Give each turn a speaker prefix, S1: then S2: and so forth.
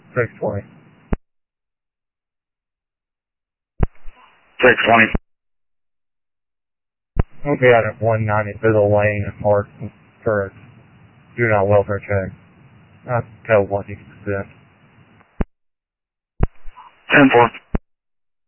S1: 620.
S2: 620.
S1: We'll be out at 190 Fiddle Lane and Park for a juvenile welfare check. Not tell what you can send.
S2: 10-4.